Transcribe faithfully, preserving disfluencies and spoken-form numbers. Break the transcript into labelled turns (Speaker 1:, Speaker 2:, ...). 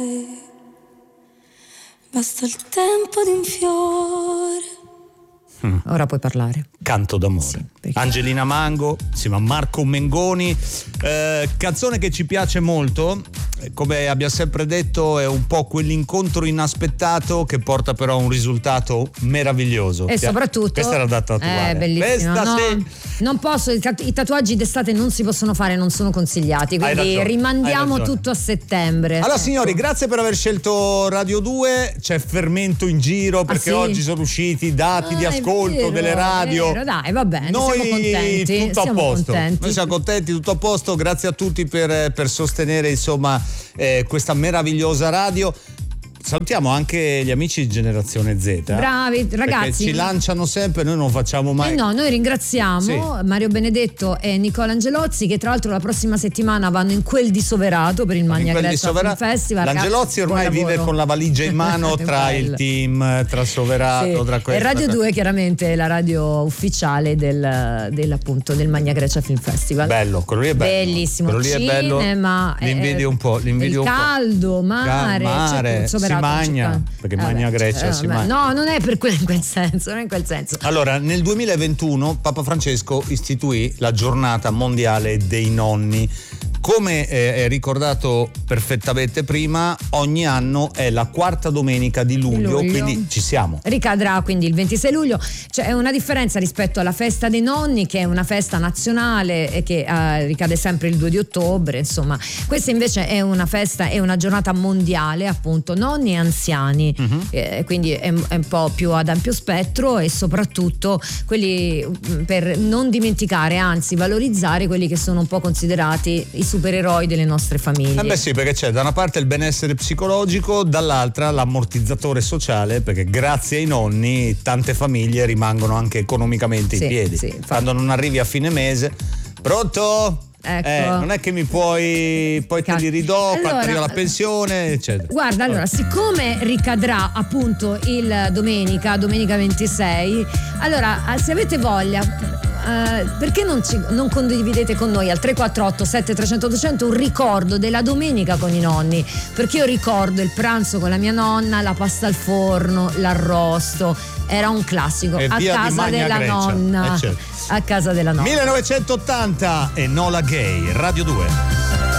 Speaker 1: Basta il tempo di un fiore.
Speaker 2: Mm. Ora puoi parlare.
Speaker 3: Canto d'amore. Sì, perché... Angelina Mango insieme a Marco Mengoni, eh, canzone che ci piace molto, come abbiamo sempre detto è un po' quell'incontro inaspettato che porta però a un risultato meraviglioso.
Speaker 2: E soprattutto
Speaker 3: questa era da tatuare.
Speaker 2: È bellissima.
Speaker 3: Questa
Speaker 2: no,
Speaker 3: sì.
Speaker 2: Non posso, i tatuaggi d'estate non si possono fare, non sono consigliati, quindi
Speaker 3: ragione,
Speaker 2: rimandiamo tutto a settembre.
Speaker 3: Allora
Speaker 2: ecco.
Speaker 3: Signori, grazie per aver scelto Radio due, c'è fermento in giro perché
Speaker 2: ah, sì?
Speaker 3: oggi sono usciti i dati
Speaker 2: ah,
Speaker 3: di ascolto
Speaker 2: vero,
Speaker 3: delle radio.
Speaker 2: È vero, dai, va bene,
Speaker 3: noi
Speaker 2: siamo contenti.
Speaker 3: tutto
Speaker 2: siamo
Speaker 3: a posto.
Speaker 2: Contenti.
Speaker 3: Noi siamo contenti, tutto a posto. Grazie a tutti per, per sostenere insomma eh, questa meravigliosa radio. Salutiamo anche gli amici di Generazione Z.
Speaker 2: Bravi ragazzi.
Speaker 3: Perché ci lanciano sempre, noi non facciamo mai.
Speaker 2: Eh no, noi ringraziamo
Speaker 3: sì.
Speaker 2: Mario Benedetto e Nicola Angelozzi, che tra l'altro la prossima settimana vanno in quel di Soverato per il Magna Grecia Film Festival.
Speaker 3: L'Angelozzi ormai vive con la valigia in mano tra il team, tra Soverato, sì. tra questo.
Speaker 2: E Radio due chiaramente è la radio ufficiale del, del, appunto, del Magna Grecia Film Festival.
Speaker 3: Bello, quello lì è bello.
Speaker 2: Bellissimo.
Speaker 3: Quello lì è bello.
Speaker 2: Cinema,
Speaker 3: li invidio un po', li invidio
Speaker 2: il
Speaker 3: un po'.
Speaker 2: caldo, mare,
Speaker 3: mare
Speaker 2: cioè,
Speaker 3: si magna, perché
Speaker 2: Vabbè,
Speaker 3: Magna Grecia
Speaker 2: eh,
Speaker 3: si mangia.
Speaker 2: No, non è per quel, in quel senso, non è in quel senso.
Speaker 3: Allora, nel duemilaventuno Papa Francesco istituì la giornata mondiale dei nonni. Come eh, è ricordato perfettamente prima, ogni anno è la quarta domenica di luglio,
Speaker 2: luglio.
Speaker 3: quindi ci siamo.
Speaker 2: Ricadrà quindi il ventisei luglio, cioè è una differenza rispetto alla festa dei nonni, che è una festa nazionale e che eh, ricade sempre il due di ottobre, insomma. Questa invece è una festa, è una giornata mondiale, appunto, nonni e anziani, uh-huh. eh, quindi è, è un po' più ad ampio spettro e soprattutto quelli per non dimenticare, anzi valorizzare quelli che sono un po' considerati i supereroi delle nostre famiglie.
Speaker 3: Eh beh sì, perché c'è da una parte il benessere psicologico, dall'altra l'ammortizzatore sociale, perché grazie ai nonni tante famiglie rimangono anche economicamente
Speaker 2: sì,
Speaker 3: in piedi.
Speaker 2: Sì,
Speaker 3: quando non arrivi a fine mese, pronto?
Speaker 2: Ecco.
Speaker 3: Eh, non è che mi puoi poi te li ridò
Speaker 2: allora,
Speaker 3: quando arriva la pensione, eccetera.
Speaker 2: Guarda, allora, siccome ricadrà appunto il domenica, domenica ventisei, allora se avete voglia, Uh, perché non, ci, non condividete con noi al tre quattro otto sette tre zero zero due zero zero un ricordo della domenica con i nonni? Perché io ricordo il pranzo con la mia nonna, la pasta al forno, l'arrosto, era un classico.
Speaker 3: E
Speaker 2: a casa della
Speaker 3: Grecia.
Speaker 2: nonna,
Speaker 3: eh certo.
Speaker 2: a casa della nonna.
Speaker 3: millenovecentottanta e Nola Gay, Radio due.